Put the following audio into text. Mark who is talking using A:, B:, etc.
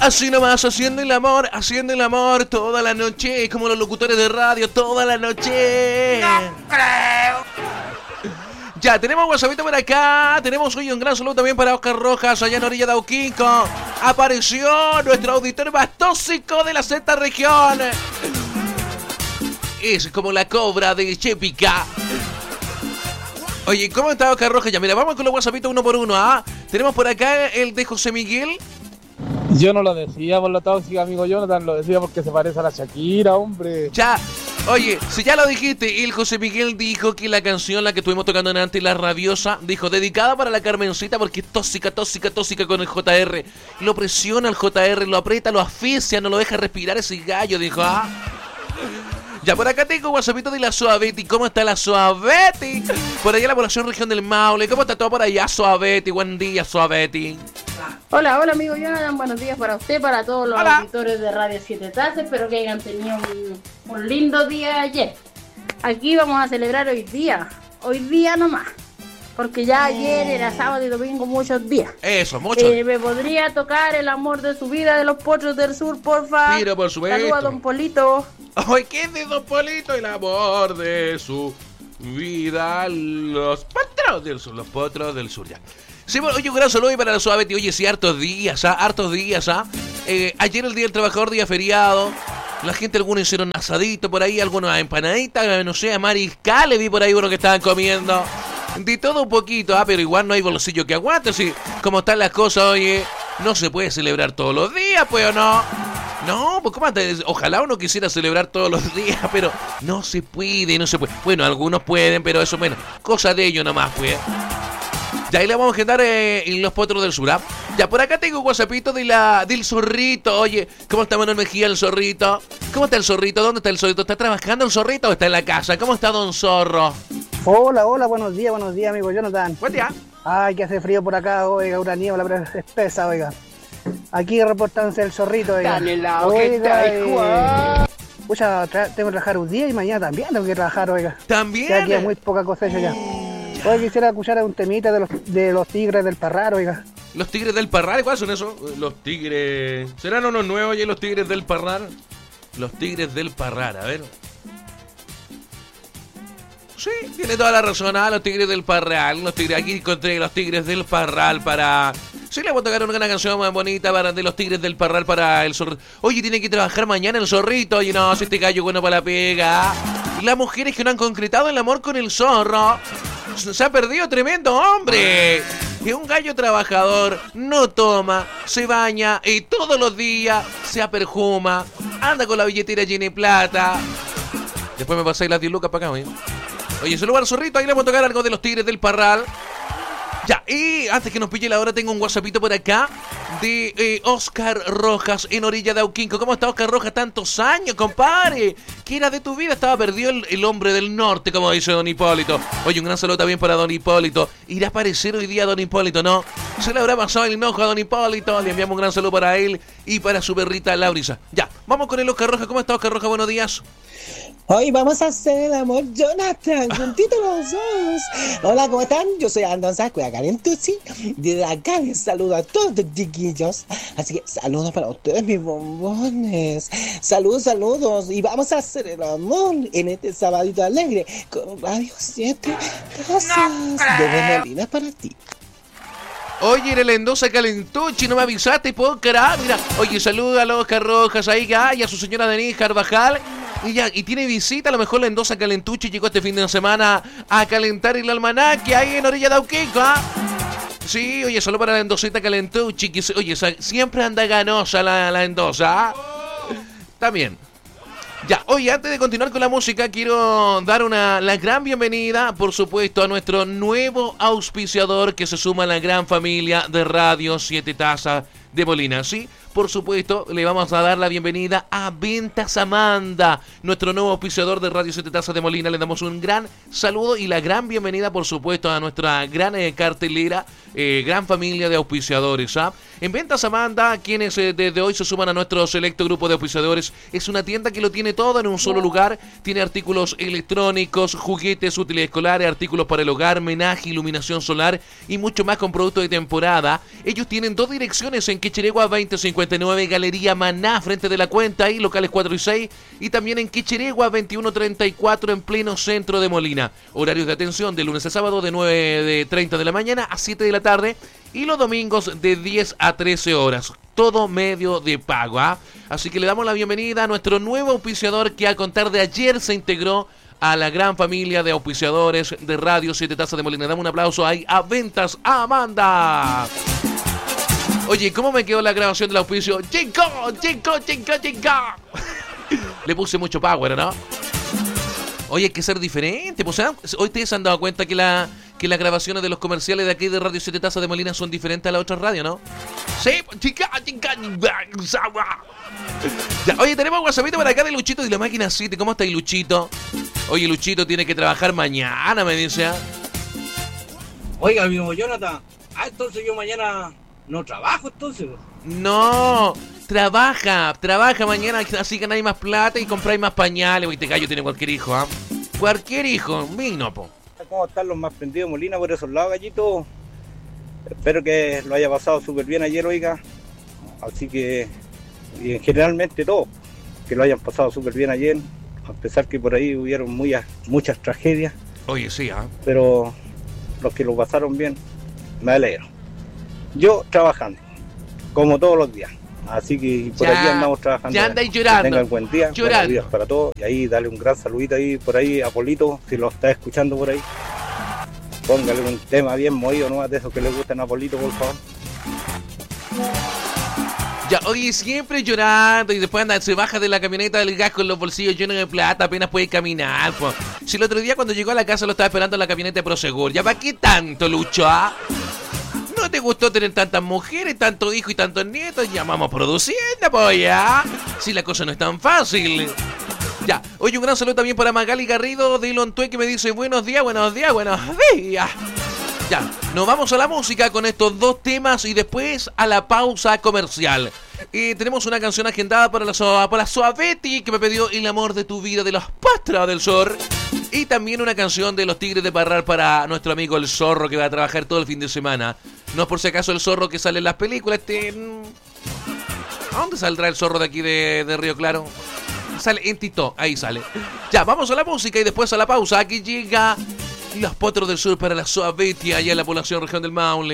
A: Así nomás, haciendo el amor toda la noche, como los locutores de radio, toda la noche.
B: No creo.
A: Ya, tenemos WhatsAppito por acá. Tenemos hoy un gran saludo también para Oscar Rojas, allá en Orilla de Auquinco. Apareció nuestro auditor más tóxico de la sexta región. Es como la cobra de Chepica. Oye, ¿cómo está Oscar Rojas? Ya, mira, vamos con los WhatsAppitos uno por uno, ¿ah? Tenemos por acá el de José Miguel.
C: Yo no lo decía por lo tóxica, amigo Jonathan, lo decía porque se parece a la Shakira, hombre.
A: Ya, oye, si ya lo dijiste, el José Miguel dijo que la canción, la que estuvimos tocando en antes, La Rabiosa, dijo, dedicada para la Carmencita porque es tóxica con el JR. Lo presiona el JR, lo aprieta, lo asfixia, no lo deja respirar ese gallo, dijo, ¿ah? Ya, por acá tengo WhatsAppito de la Suaveti. ¿Cómo está la Suaveti? Por allá en la población región del Maule. ¿Cómo está todo por allá, Suaveti? Buen día, Suaveti.
D: Hola, amigo Jonathan, buenos días para usted, para todos los auditores de Radio 7 Tazas. Espero que hayan tenido un lindo día ayer. Aquí vamos a celebrar hoy día nomás, porque ya ayer era sábado y domingo muchos días.
A: Eso, muchos.
D: ¿Me podría tocar El amor de su vida de los Potros del Sur, porfa?
A: Mira, por supuesto.
D: Saludos a don Polito.
A: Ay, ¿qué es de don Polito? El amor de su vida, los Potros del Sur, ya. Sí, bueno, oye, un gran saludo para la Suaveti. Oye, sí, hartos días, ¿ah? Ayer el Día del Trabajador, día feriado. La gente, algunos hicieron asadito por ahí, algunos empanaditas, no sé, mariscales, vi por ahí uno que estaban comiendo. De todo un poquito, pero igual no hay bolsillo que aguante, sí. Como están las cosas, oye, no se puede celebrar todos los días, pues, ¿o no? No, pues, ¿cómo antes? Ojalá uno quisiera celebrar todos los días, pero no se puede. Bueno, algunos pueden, pero eso, bueno, cosa de ellos nomás, pues. Ya ahí le vamos a agendar en los Potros del Sur, ¿ah? Ya, por acá tengo un WhatsAppito del Zorrito. Oye, ¿cómo está Manuel Mejía, el Zorrito? ¿Cómo está el Zorrito? ¿Dónde está el Zorrito? ¿Está trabajando el Zorrito o está en la casa? ¿Cómo está don Zorro?
E: Hola, buenos días, amigo Jonathan.
A: Buen día.
E: Ay, que hace frío por acá, oiga, una niebla espesa, oiga. Aquí reportándose el Zorrito, oiga.
B: Dale la oiga,
E: pucha, tengo que trabajar un día y mañana también tengo que trabajar, oiga.
A: ¿También?
E: Ya queda muy poca cosecha ya. Hoy quisiera escuchar un temita de los Tigres del Parral, oiga.
A: ¿Los Tigres del Parral? ¿Cuáles son esos? Los Tigres... ¿Serán unos nuevos ya los Tigres del Parral? Los Tigres del Parral, a ver. Sí, tiene toda la razón, los Tigres del Parral. Aquí encontré los Tigres del Parral para... Sí, le voy a tocar una canción más bonita de los Tigres del Parral para el Zorrito. Oye, tiene que trabajar mañana el Zorrito. Oye, no, si este gallo bueno para la pega. Las mujeres que no han concretado el amor con el zorro. Se ha perdido tremendo hombre. Que un gallo trabajador no toma, se baña y todos los días se aperjuma. Anda con la billetera llena de plata. Después me pasáis las 10 lucas para acá, oye. Oye, saludos al Zorrito, ahí le vamos a tocar algo de los Tigres del Parral. Ya, y antes que nos pille la hora, tengo un WhatsAppito por acá de Oscar Rojas en Orilla de Auquinco. ¿Cómo está Oscar Rojas? Tantos años, compadre. ¿Qué era de tu vida? Estaba perdido el hombre del norte, como dice don Hipólito. Oye, un gran saludo también para don Hipólito. Irá a aparecer hoy día don Hipólito, ¿no? Se le habrá pasado el enojo a don Hipólito. Le enviamos un gran saludo para él y para su perrita Laurisa. Ya, vamos con el Oscar Rojas. ¿Cómo está Oscar Rojas? Buenos días.
F: Hoy vamos a hacer el amor, Jonathan, juntitos los dos. Hola, ¿cómo están? Yo soy Andon Saco de acá en Tucci. Desde acá les saludo a todos los chiquillos. Así que saludos para ustedes, mis bombones. Saludos. Y vamos a hacer el amor en este sabadito alegre con Radio 7 Tazas de Molina para ti.
A: Oye, en el Endosa Calentucci, no me avisaste, puedo creer. Mira, oye, saluda a los Oscar Rojas ahí, y a su señora Denise Carvajal. Y tiene visita, a lo mejor la Endosa Calentucci llegó este fin de semana a calentar el almanaque ahí en Orilla de Auquinco, ¿ah? Sí, oye, solo para la Endosita Calentucci, que oye, siempre anda ganosa la Endosa, ¿ah? También. Ya, oye, antes de continuar con la música, quiero dar la gran bienvenida, por supuesto, a nuestro nuevo auspiciador que se suma a la gran familia de Radio 7 Tazas de Molina, ¿sí? Por supuesto, le vamos a dar la bienvenida a Ventas Amanda, nuestro nuevo auspiciador de Radio 7 Tazas de Molina. Le damos un gran saludo y la gran bienvenida, por supuesto, a nuestra gran cartelera, gran familia de auspiciadores, ¿ah? En Ventas Amanda, quienes desde hoy se suman a nuestro selecto grupo de auspiciadores, es una tienda que lo tiene todo en un solo lugar. Tiene artículos electrónicos, juguetes, útiles escolares, artículos para el hogar, menaje, iluminación solar y mucho más con productos de temporada. Ellos tienen 2 direcciones en Quichirigua 2059, Galería Maná, frente de la cuenta, y locales 4 y 6. Y también en Quichirigua 2134, en pleno centro de Molina. Horarios de atención de lunes a sábado de 9:30 de la mañana a 7 de la tarde. Y los domingos de 10 a 13 horas. Todo medio de pago, ¿ah? Así que le damos la bienvenida a nuestro nuevo auspiciador que a contar de ayer se integró a la gran familia de auspiciadores de Radio 7 Tazas de Molina. Damos un aplauso ahí a Ventas Amanda. Oye, ¿cómo me quedó la grabación del auspicio? ¡Chico! Le puse mucho power, ¿no? Oye, hay que ser diferente. Pues, ¿eh? Hoy ustedes se han dado cuenta que las grabaciones de los comerciales de aquí de Radio 7 Tazas de Molina son diferentes a las otras radios, ¿no? Sí, chica. Ya, oye, tenemos un WhatsAppito para acá de Luchito de la Máquina 7. ¿Cómo está ahí, Luchito? Oye, Luchito tiene que trabajar mañana, me dice.
G: Oiga, amigo Jonathan. Entonces yo mañana no trabajo, entonces.
A: No, trabaja mañana, así ganáis más plata y compráis más pañales. Oye, este gallo tiene cualquier hijo, ¿ah? Cualquier hijo, vino, po.
G: ¿Cómo están los más prendidos, Molina, por esos lados, gallito? Espero que lo haya pasado súper bien ayer, oiga. Así que, y generalmente todo, que lo hayan pasado súper bien ayer, a pesar que por ahí hubieron muchas tragedias.
A: Oye, sí, ¿ah?
G: Pero los que lo pasaron bien, me alegro. Yo trabajando, como todos los días. Así que por aquí andamos trabajando.
A: Ya andáis llorando.
G: Que tengan buen día, buenos días para todos. Y ahí dale un gran saludito ahí por ahí a Polito, si lo está escuchando por ahí. Póngale un tema bien movido, ¿no? De esos que le gustan a Polito, por favor.
A: Ya, oye, siempre llorando y después se baja de la camioneta del gas con los bolsillos llenos de plata, apenas puede caminar, po. Si el otro día cuando llegó a la casa lo estaba esperando en la camioneta de Prosegur. ¿Ya para qué tanto, Lucho, ah? ¿No te gustó tener tantas mujeres, tantos hijos y tantos nietos? Ya vamos produciendo, pues, ya. Si la cosa no es tan fácil. Ya, oye, un gran saludo también para Magali Garrido de Lontue que me dice buenos días. Ya, nos vamos a la música con estos dos temas y después a la pausa comercial. Tenemos una canción agendada para la Suavetti que me pidió El amor de tu vida de los Pastras del Sol. Y también una canción de los Tigres de Parral para nuestro amigo el Zorro que va a trabajar todo el fin de semana. No es por si acaso el Zorro que sale en las películas. ¿A dónde saldrá el Zorro de aquí de Río Claro? Sale en Tito, ahí sale. Ya, vamos a la música y después a la pausa. Aquí llega Los Potros del Sur para la Suavetti allá en la población región del Maule.